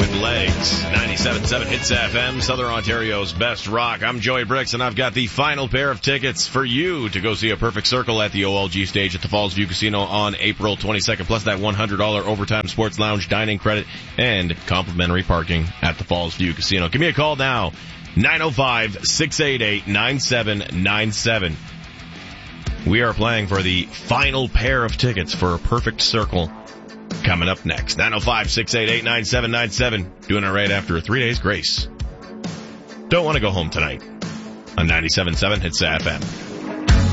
Good Legs. 97.7 Hits FM, Southern Ontario's best rock. I'm Joey Bricks, and I've got the final pair of tickets for you to go see A Perfect Circle at the OLG stage at the Falls View Casino on April 22nd, plus that $100 overtime sports lounge dining credit and complimentary parking at the Falls View Casino. Give me a call now, 905-688-9797. We are playing for the final pair of tickets for A Perfect Circle coming up next. 905-688-9797. Doing it right after a 3 days grace. Don't want to go home tonight on 97.7 Hits FM.